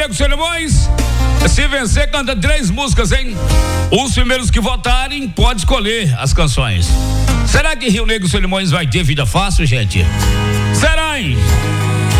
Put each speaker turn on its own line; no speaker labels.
Negro Solimões, se vencer, canta 3 músicas, hein? Os primeiros que votarem, pode escolher as canções. Será que Rio Negro Solimões vai ter vida fácil, gente? Será, hein?